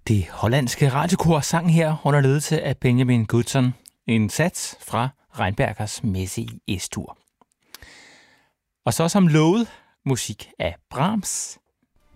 Det hollandske radiokor sang her under ledelse af Benjamin Goodson, en sats fra Reinbergers messe i Es-dur. Og så som lovet musik af Brahms,